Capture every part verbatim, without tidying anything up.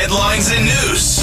headlines and news.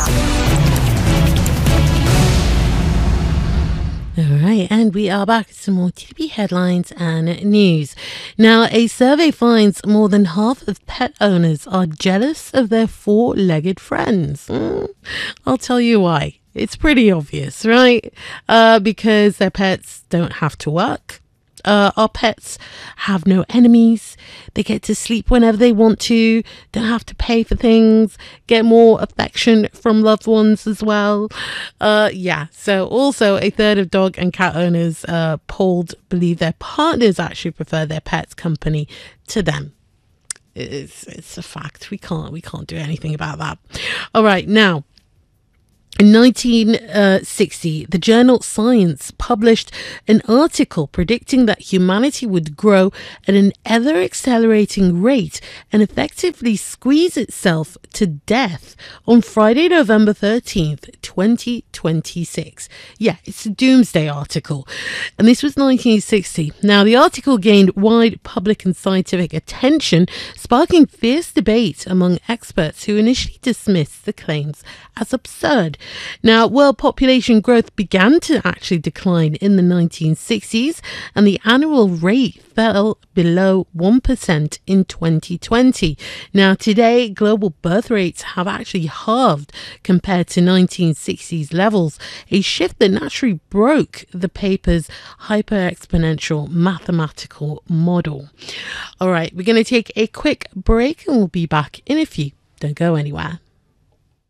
All right, and we are back with some more T V headlines and news. Now, a survey finds more than half of pet owners are jealous of their four-legged friends. Mm, I'll tell you why. It's pretty obvious, right? Uh, because their pets don't have to work. Uh, our pets have no enemies. They get to sleep whenever they want to, don't have to pay for things, get more affection from loved ones as well. Uh, yeah, so also a third of dog and cat owners uh, polled believe their partners actually prefer their pet's company to them. It's, it's a fact. We can't, we can't do anything about that. All right, now. In nineteen sixty, the journal Science published an article predicting that humanity would grow at an ever-accelerating rate and effectively squeeze itself to death on Friday, November thirteenth, twenty twenty-six. Yeah, it's a doomsday article. And this was nineteen sixty. Now, the article gained wide public and scientific attention, sparking fierce debate among experts who initially dismissed the claims as absurd. Now, world population growth began to actually decline in the nineteen sixties, and the annual rate fell below one percent in twenty twenty. Now, today, global birth rates have actually halved compared to nineteen sixties levels, a shift that naturally broke the paper's hyper-exponential mathematical model. All right, we're going to take a quick break and we'll be back in a few. Don't go anywhere.